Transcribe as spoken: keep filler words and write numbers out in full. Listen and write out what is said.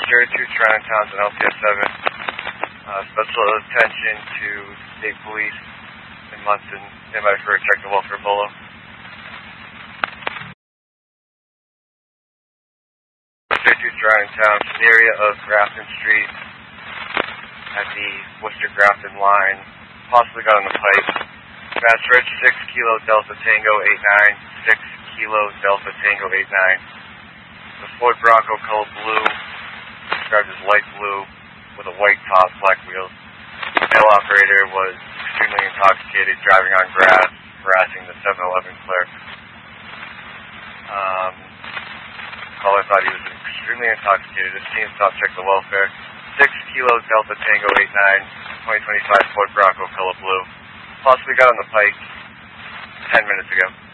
zero two surrounding towns on L C S seven. Uh, special attention to state police in Munson. Stand by for a check the welfare bolo. zero two surrounding towns, in the area of Grafton Street at the Worcester-Grafton line. Possibly got on the pipe. Fast Rich six Kilo Delta Tango eight nine. six Kilo Delta Tango eight nine. The Ford Bronco color blue, described as light blue, with a white top, black wheels. The male operator was extremely intoxicated, driving on grass, harassing the seven eleven clerk. Um, caller thought he was extremely intoxicated. This team stopped, check the welfare. six Kilo Delta Tango eight nine, twenty twenty-five Ford Bronco color blue. Possibly got on the pike ten minutes ago.